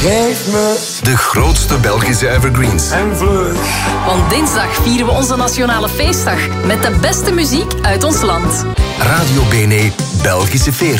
Geef me de grootste Belgische evergreens. en vlug. Want dinsdag vieren we onze nationale feestdag met de beste muziek uit ons land. Radio BNE Belgische 40.